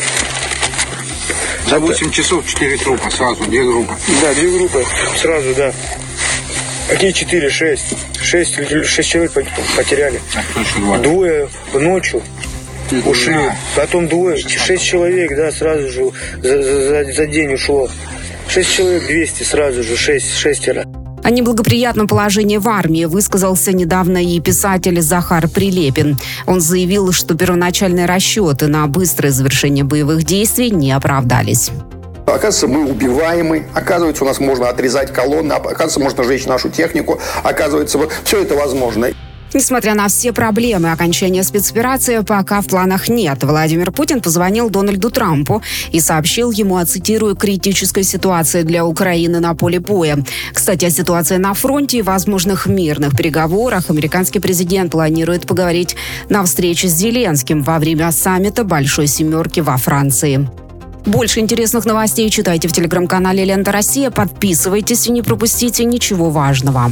За восемь часов четыре трупа сразу, две группы. Да, две группы сразу, да. Какие четыре? Шесть. Шесть, шесть человек потеряли. А двое ночью ушли. Потом двое, шесть человек, да, сразу же за, за, за день ушло. Шесть человек, двести сразу же, шесть, шестеро. О неблагоприятном положении в армии высказался недавно и писатель Захар Прилепин. Он заявил, что первоначальные расчеты на быстрое завершение боевых действий не оправдались. Оказывается, мы убиваемы, оказывается, у нас можно отрезать колонны, оказывается, можно сжечь нашу технику, оказывается, все это возможно. Несмотря на все проблемы, окончания спецоперации пока в планах нет. Владимир Путин позвонил Дональду Трампу и сообщил ему о, цитирую, критической ситуации для Украины на поле боя. Кстати, о ситуации на фронте и возможных мирных переговорах американский президент планирует поговорить на встрече с Зеленским во время саммита Большой Семерки во Франции. Больше интересных новостей читайте в телеграм-канале «Лента Россия». Подписывайтесь и не пропустите ничего важного.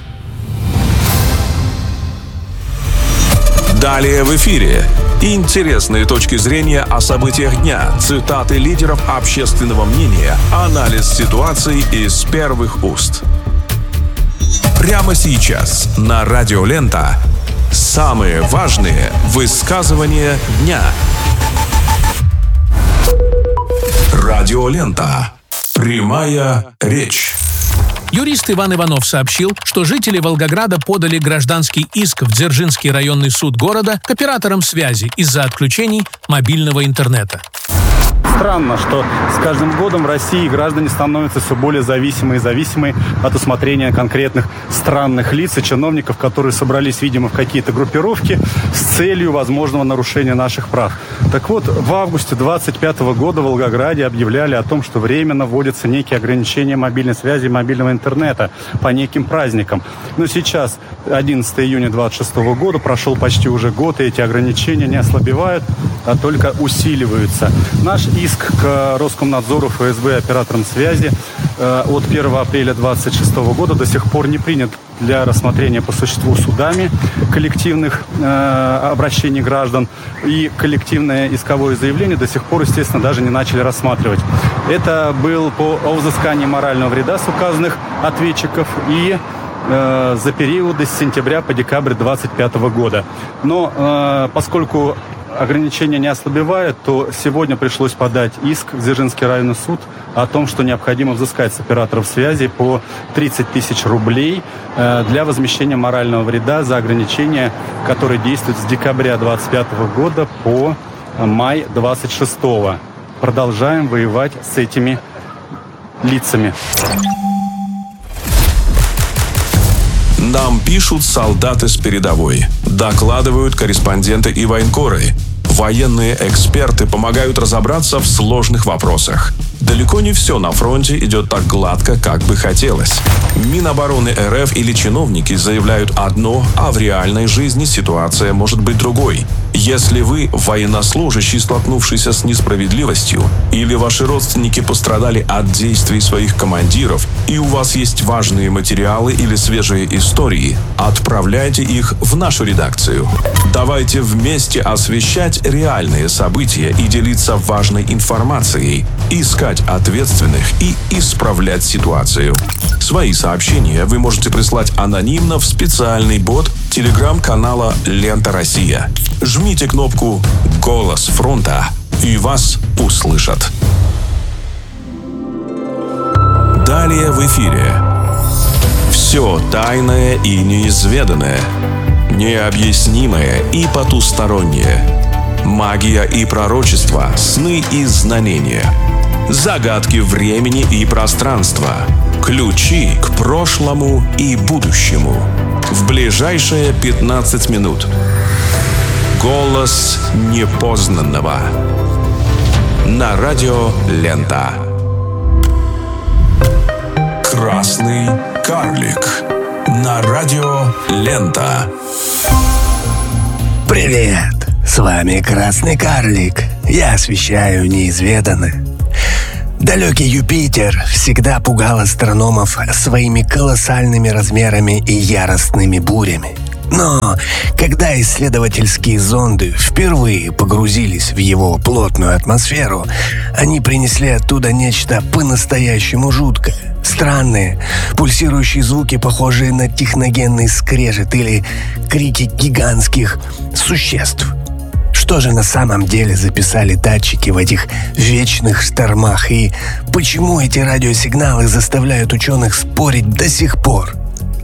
Далее в эфире. Интересные точки зрения о событиях дня, цитаты лидеров общественного мнения, анализ ситуации из первых уст. Прямо сейчас на Радио Лента самые важные высказывания дня. Радио Лента. Прямая речь. Юрист Иван Иванов сообщил, что жители Волгограда подали гражданский иск в Дзержинский районный суд города к операторам связи из-за отключений мобильного интернета. Странно, что с каждым годом в России граждане становятся все более зависимые и зависимые от усмотрения конкретных странных лиц и чиновников, которые собрались, видимо, в какие-то группировки с целью возможного нарушения наших прав. Так вот, в августе двадцать пятого года в Волгограде объявляли о том, что временно вводятся некие ограничения мобильной связи и мобильного интернета по неким праздникам. Но сейчас, одиннадцатого июня двадцать шестого года, прошел почти уже год, и эти ограничения не ослабевают, а только усиливаются. Наш иск к Роскомнадзору, эф эс бэ и операторам связи э, от первого апреля двадцать шестого года до сих пор не принят для рассмотрения по существу судами коллективных э, обращений граждан, и коллективное исковое заявление до сих пор, естественно, даже не начали рассматривать. Это был по о взыскании морального вреда с указанных ответчиков и э, за периоды с сентября по декабрь двадцать пятого года. Но э, поскольку ограничения не ослабевают, то сегодня пришлось подать иск в Дзержинский районный суд о том, что необходимо взыскать с операторов связи по тридцать тысяч рублей для возмещения морального вреда за ограничения, которые действуют с декабря двадцать пятого года по май двадцать шестого. Продолжаем воевать с этими лицами. Нам пишут солдаты с передовой, докладывают корреспонденты и военкоры. Военные эксперты помогают разобраться в сложных вопросах. Далеко не все на фронте идет так гладко, как бы хотелось. Минобороны эр эф или чиновники заявляют одно, а в реальной жизни ситуация может быть другой. Если вы военнослужащий, столкнувшийся с несправедливостью, или ваши родственники пострадали от действий своих командиров, и у вас есть важные материалы или свежие истории, отправляйте их в нашу редакцию. Давайте вместе освещать реальные события и делиться важной информацией, искать ответственных и исправлять ситуацию. Свои сообщения вы можете прислать анонимно в специальный бот телеграм-канала «Лента Россия». Жмите кнопку «Голос фронта» и вас услышат. Далее в эфире. Все тайное и неизведанное, необъяснимое и потустороннее, магия и пророчество, сны и знамения, загадки времени и пространства, ключи к прошлому и будущему. В ближайшие пятнадцать минут. Голос непознанного. На радио Лента. Красный карлик. На радио Лента. Привет! С вами Красный карлик. Я освещаю неизведанное. Далекий Юпитер всегда пугал астрономов своими колоссальными размерами и яростными бурями. Но когда исследовательские зонды впервые погрузились в его плотную атмосферу, они принесли оттуда нечто по-настоящему жуткое. Странные, пульсирующие звуки, похожие на техногенный скрежет или крики гигантских существ. Что же на самом деле записали датчики в этих вечных штормах, и почему эти радиосигналы заставляют ученых спорить до сих пор?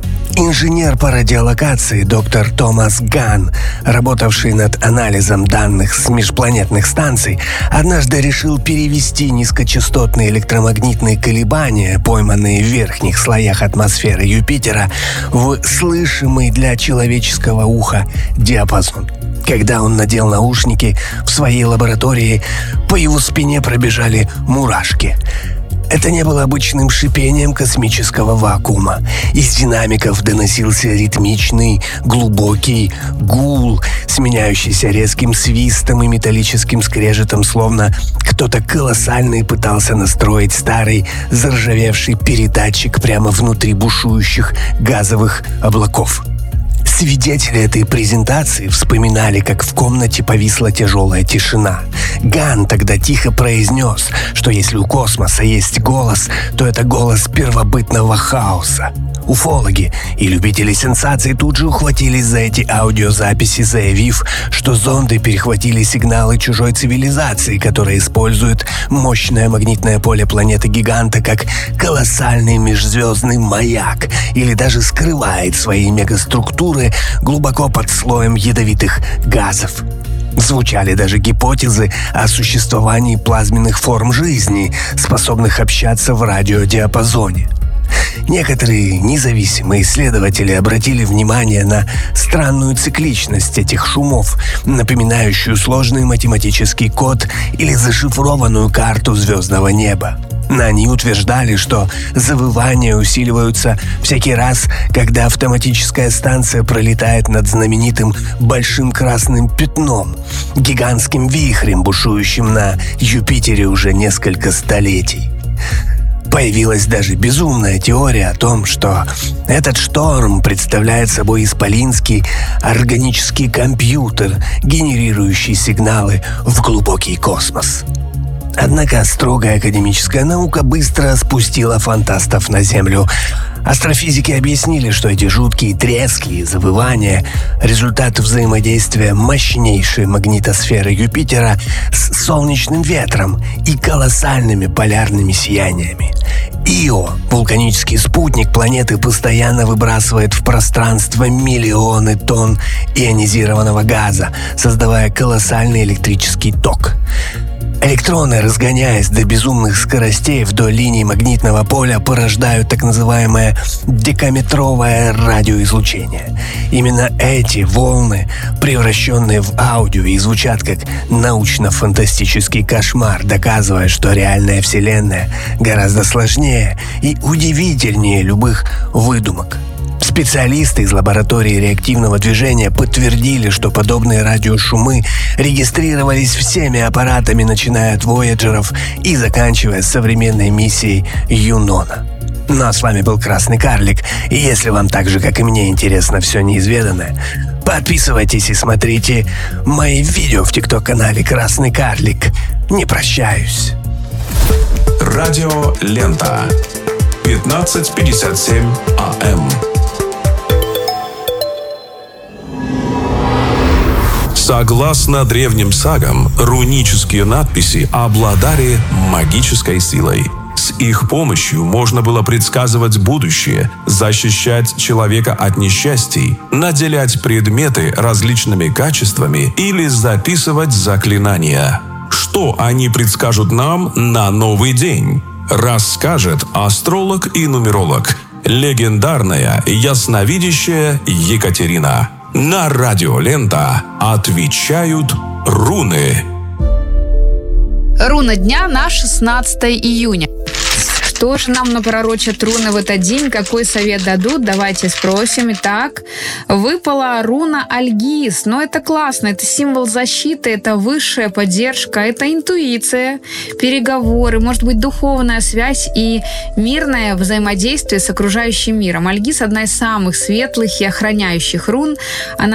Инженер по радиолокации доктор Томас Ган, работавший над анализом данных с межпланетных станций, однажды решил перевести низкочастотные электромагнитные колебания, пойманные в верхних слоях атмосферы Юпитера, в слышимый для человеческого уха диапазон. Когда он надел наушники, в своей лаборатории по его спине пробежали мурашки. Это не было обычным шипением космического вакуума. Из динамиков доносился ритмичный, глубокий гул, сменяющийся резким свистом и металлическим скрежетом, словно кто-то колоссальный пытался настроить старый, заржавевший передатчик прямо внутри бушующих газовых облаков. Свидетели этой презентации вспоминали, как в комнате повисла тяжелая тишина. Ган тогда тихо произнес, что если у космоса есть голос, то это голос первобытного хаоса. Уфологи и любители сенсаций тут же ухватились за эти аудиозаписи, заявив, что зонды перехватили сигналы чужой цивилизации, которая использует мощное магнитное поле планеты-гиганта как колоссальный межзвездный маяк или даже скрывает свои мегаструктуры глубоко под слоем ядовитых газов. Звучали даже гипотезы о существовании плазменных форм жизни, способных общаться в радиодиапазоне. Некоторые независимые исследователи обратили внимание на странную цикличность этих шумов, напоминающую сложный математический код или зашифрованную карту звездного неба. Они утверждали, что завывания усиливаются всякий раз, когда автоматическая станция пролетает над знаменитым большим красным пятном, гигантским вихрем, бушующим на Юпитере уже несколько столетий. Появилась даже безумная теория о том, что этот шторм представляет собой исполинский органический компьютер, генерирующий сигналы в глубокий космос. Однако строгая академическая наука быстро спустила фантастов на Землю. Астрофизики объяснили, что эти жуткие трески и завывания – результат взаимодействия мощнейшей магнитосферы Юпитера с солнечным ветром и колоссальными полярными сияниями. Ио, вулканический спутник планеты, постоянно выбрасывает в пространство миллионы тонн ионизированного газа, создавая колоссальный электрический ток. Электроны, разгоняясь до безумных скоростей вдоль линий магнитного поля, порождают так называемое декаметровое радиоизлучение. Именно эти волны, превращенные в аудио, и звучат как научно-фантастический кошмар, доказывая, что реальная Вселенная гораздо сложнее и удивительнее любых выдумок. Специалисты из лаборатории реактивного движения подтвердили, что подобные радиошумы регистрировались всеми аппаратами, начиная от Вояджеров и заканчивая современной миссией Юнона. Ну а с вами был Красный Карлик, и если вам так же, как и мне, интересно все неизведанное, подписывайтесь и смотрите мои видео в ТикТок-канале Красный Карлик. Не прощаюсь. Радио Лента. пятнадцать пятьдесят семь АМ. Согласно древним сагам, рунические надписи обладали магической силой. С их помощью можно было предсказывать будущее, защищать человека от несчастий, наделять предметы различными качествами или записывать заклинания. Что они предскажут нам на новый день? Расскажет астролог и нумеролог, легендарная ясновидящая Екатерина. На радио Лента отвечают руны. Руна дня на шестнадцатое июня. Что же нам напророчат руны в этот день? Какой совет дадут? Давайте спросим. Итак, выпала руна Альгиз. Но это классно. Это символ защиты, это высшая поддержка, это интуиция, переговоры, может быть, духовная связь и мирное взаимодействие с окружающим миром. Альгиз – одна из самых светлых и охраняющих рун. Она